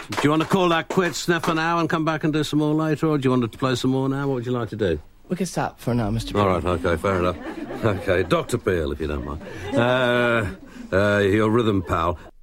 Do you want to call that quits now for now and come back and do some more later, or do you want to play some more now? What would you like to do? We can stop for now, Mr. Peel. All right, OK, fair enough. OK, Dr. Peel, if you don't mind. Your rhythm pal.